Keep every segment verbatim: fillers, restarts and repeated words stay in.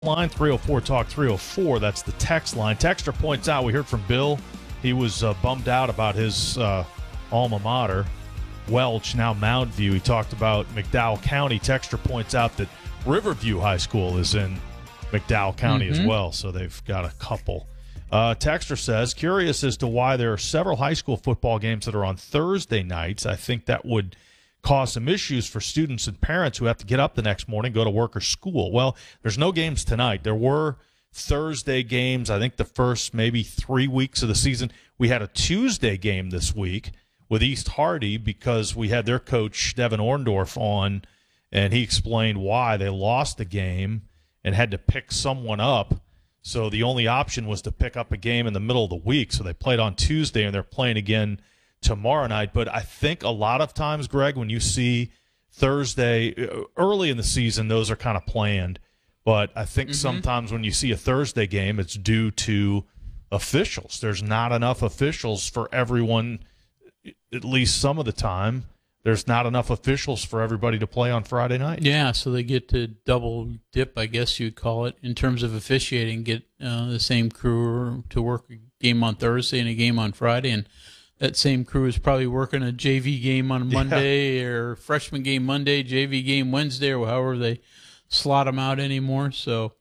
Line three oh four talk three oh four. That's the text line. Texter points out, we heard from Bill. He was uh, bummed out about his uh, alma mater, Welch, now Mound View. He talked about McDowell County. Texter points out that Riverview High School is in McDowell County mm-hmm. as well, so they've got a couple. Uh, Texter says, curious as to why there are several high school football games that are on Thursday nights. I think that would cause some issues for students and parents who have to get up the next morning, go to work or school. Well, there's no games tonight. There were Thursday games, I think the first maybe three weeks of the season. We had a Tuesday game this week with East Hardy because we had their coach, Devin Orndorff, on, and he explained why they lost the game and had to pick someone up. So the only option was to pick up a game in the middle of the week. So they played on Tuesday, and they're playing again tomorrow night. But I think a lot of times, Greg, when you see Thursday early in the season, those are kind of planned. But I think mm-hmm. sometimes when you see a Thursday game, it's due to officials. There's not enough officials for everyone, at least some of the time. There's not enough officials for everybody to play on Friday night. Yeah, so they get to double dip, I guess you'd call it, in terms of officiating, get uh, the same crew to work a game on Thursday and a game on Friday, and that same crew is probably working a J V game on Monday yeah. or freshman game Monday, J V game Wednesday, or however they slot them out anymore. So,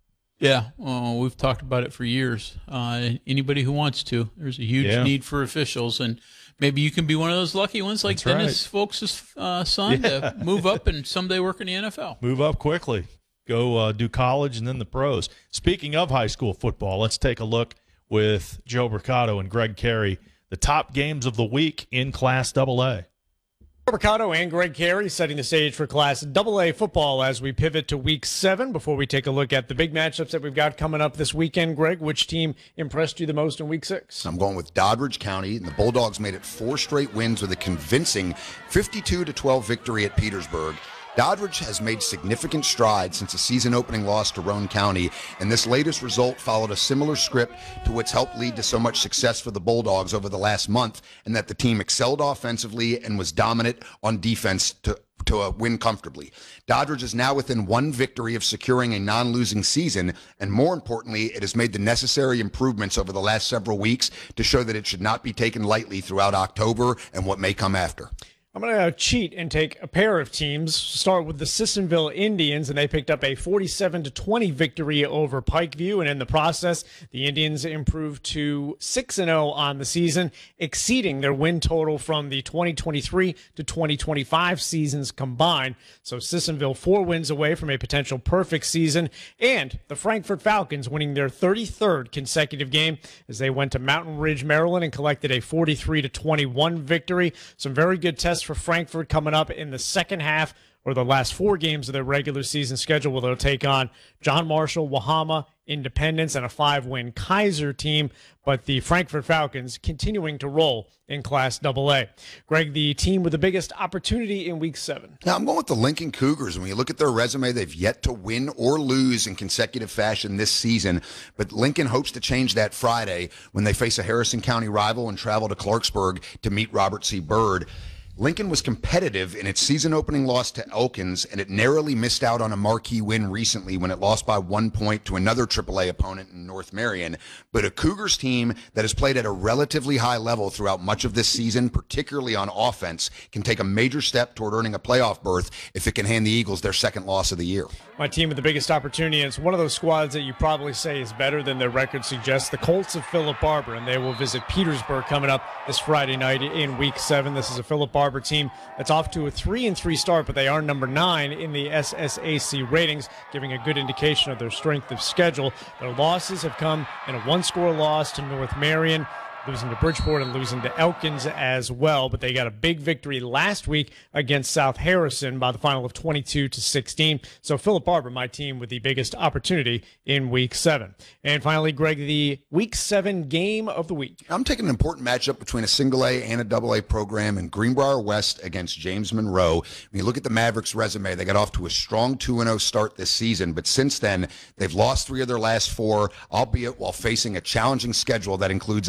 yeah, uh, we've talked about it for years. Uh, anybody who wants to, there's a huge yeah. need for officials, and maybe you can be one of those lucky ones like That's Dennis right. Folks' uh, son yeah. to move up and someday work in the N F L. Move up quickly. Go uh, do college and then the pros. Speaking of high school football, let's take a look with Joe Mercado and Greg Carey, the top games of the week in Class double A. Mercado and Greg Carey setting the stage for Class double A football as we pivot to Week seven. Before we take a look at the big matchups that we've got coming up this weekend, Greg, which team impressed you the most in Week six? I'm going with Doddridge County, and the Bulldogs made it four straight wins with a convincing fifty-two to twelve victory at Petersburg. Doddridge has made significant strides since a season-opening loss to Roane County, and this latest result followed a similar script to what's helped lead to so much success for the Bulldogs over the last month, and that the team excelled offensively and was dominant on defense to to uh, win comfortably. Doddridge is now within one victory of securing a non-losing season, and more importantly, it has made the necessary improvements over the last several weeks to show that it should not be taken lightly throughout October and what may come after. I'm going to cheat and take a pair of teams. Start with the Sissonville Indians, and they picked up a forty-seven to twenty victory over Pikeview, and in the process, the Indians improved to six and oh on the season, exceeding their win total from the twenty twenty-three to twenty twenty-five seasons combined. So Sissonville four wins away from a potential perfect season, and the Frankfort Falcons winning their thirty-third consecutive game as they went to Mountain Ridge, Maryland, and collected a forty-three to twenty-one victory. Some very good tests for Frankfort coming up in the second half, or the last four games of their regular season schedule, where they'll take on John Marshall, Wahama, Independence, and a five-win Kaiser team. But the Frankfort Falcons continuing to roll in Class double A. Greg, the team with the biggest opportunity in Week seven. Now, I'm going with the Lincoln Cougars. When you look at their resume, they've yet to win or lose in consecutive fashion this season. But Lincoln hopes to change that Friday when they face a Harrison County rival and travel to Clarksburg to meet Robert C. Byrd. Lincoln was competitive in its season-opening loss to Elkins, and it narrowly missed out on a marquee win recently when it lost by one point to another triple A opponent in North Marion. But a Cougars team that has played at a relatively high level throughout much of this season, particularly on offense, can take a major step toward earning a playoff berth if it can hand the Eagles their second loss of the year. My team with the biggest opportunity, and it's one of those squads that you probably say is better than their record suggests, the Colts of Philip Barber, and they will visit Petersburg coming up this Friday night in Week seven. This is a Philip Barber team that's off to a three and three start, but they are number nine in the S S A C ratings, giving a good indication of their strength of schedule. Their losses have come in a one-score loss to North Marion, losing to Bridgeport and losing to Elkins as well, but they got a big victory last week against South Harrison by the final of twenty-two to sixteen. So Philip Barber, my team with the biggest opportunity in Week seven. And finally, Greg, the Week seven game of the week. I'm taking an important matchup between a single A and a double A program in Greenbrier West against James Monroe. When you look at the Mavericks' resume, they got off to a strong two and oh start this season, but since then, they've lost three of their last four, albeit while facing a challenging schedule that includes a couple of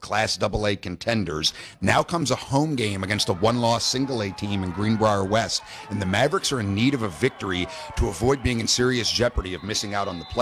Class double A contenders. Now comes a home game against a one-loss single-A team in Greenbrier West, and the Mavericks are in need of a victory to avoid being in serious jeopardy of missing out on the play.